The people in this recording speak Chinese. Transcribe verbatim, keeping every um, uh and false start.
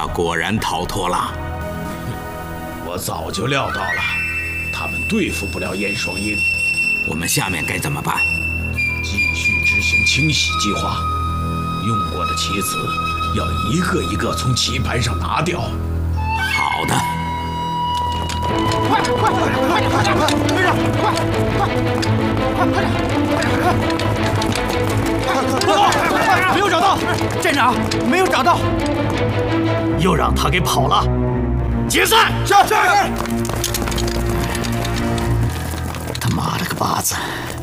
果然逃脱了。 我早就料到了，他们对付不了燕双鹰。 我们下面该怎么办？ 继续执行清洗计划，用过的棋子要一个一个从棋盘上拿掉。 好的。 快快快点快点快点！队长，快快快快点！快快快！没有找到，站长没有找到， 又让他给跑了。解散！ 是是。 他妈了个巴子！